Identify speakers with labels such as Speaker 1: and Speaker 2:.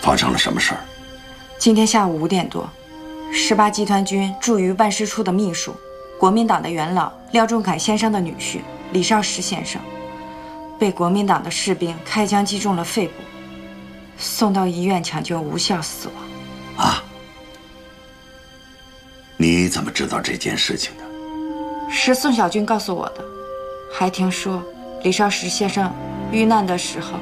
Speaker 1: 发生了什么事儿？
Speaker 2: 今天下午5点多，18集团军驻于办事处的秘书，国民党的元老廖仲恺先生的女婿李少石先生，被国民党的士兵开枪击中了肺部，送到医院抢救无效死亡。
Speaker 1: 啊？你怎么知道这件事情的？
Speaker 2: 是宋小军告诉我的，还听说李少石先生遇难的时候